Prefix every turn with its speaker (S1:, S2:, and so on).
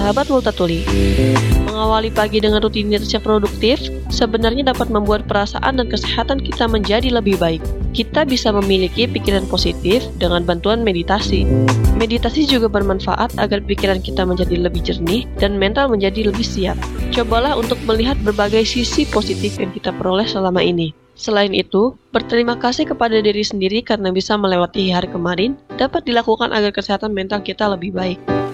S1: sahabat Multatuli. Mengawali pagi dengan rutinitas yang produktif sebenarnya dapat membuat perasaan dan kesehatan kita menjadi lebih baik. Kita bisa memiliki pikiran positif dengan bantuan meditasi. Meditasi juga bermanfaat agar pikiran kita menjadi lebih jernih dan mental menjadi lebih siap. Cobalah untuk melihat berbagai sisi positif yang kita peroleh selama ini. Selain itu, berterima kasih kepada diri sendiri karena bisa melewati hari kemarin dapat dilakukan agar kesehatan mental kita lebih baik.